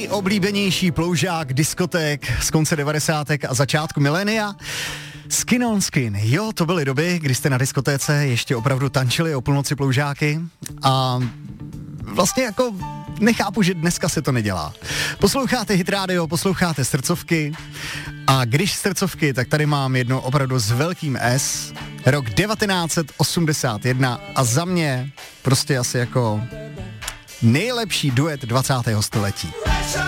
nejoblíbenější ploužák diskoték z konce 90. a začátku milénia. Skin on Skin. Jo, to byly doby, kdy jste na diskotéce ještě opravdu tančili o půlnoci ploužáky a vlastně jako nechápu, že dneska se to nedělá. Posloucháte Hit Radio, posloucháte srdcovky a když srdcovky, tak tady mám jedno opravdu s velkým S, rok 1981 a za mě prostě asi jako nejlepší duet 20. století.